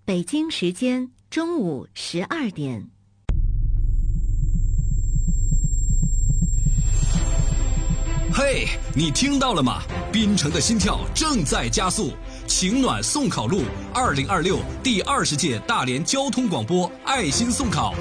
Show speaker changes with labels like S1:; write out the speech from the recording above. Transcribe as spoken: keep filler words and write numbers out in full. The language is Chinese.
S1: 北京时间中午十二点。
S2: 嘿，你听到了吗？滨城的心跳正在加速，情暖送考路，二零二六第二十届大连交通广播爱心送考